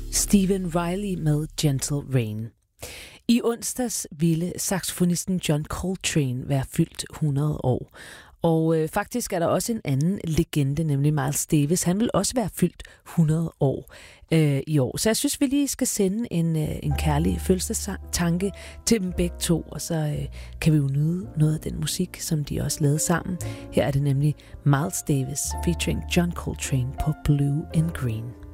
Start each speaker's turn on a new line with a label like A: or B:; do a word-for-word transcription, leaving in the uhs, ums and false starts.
A: Stephen Riley med Gentle Rain. I onsdags ville saxofonisten John Coltrane være fyldt hundrede år. Og øh, faktisk er der også en anden legende, nemlig Miles Davis. Han vil også være fyldt hundrede år øh, i år. Så jeg synes, vi lige skal sende en, øh, en kærlig fødselsdagstanke til dem begge to. Og så øh, kan vi jo nyde noget af den musik, som de også lavede sammen. Her er det nemlig Miles Davis featuring John Coltrane på Blue and Green.